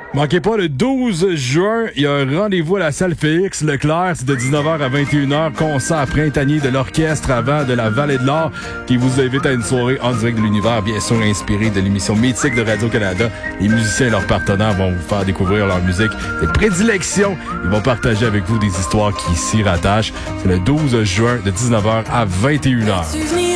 Manquez pas le 12 juin, il y a un rendez-vous à la salle Félix Leclerc, c'est de 19h à 21h, concert printanier de l'orchestre avant de la Vallée de l'Or qui vous invite à une soirée en direct de l'univers, bien sûr inspirée de l'émission mythique de Radio-Canada. Les musiciens et leurs partenaires vont vous faire découvrir leur musique de prédilection. Ils vont partager avec vous des histoires qui s'y rattachent. C'est le 12 juin de 19h à 21h.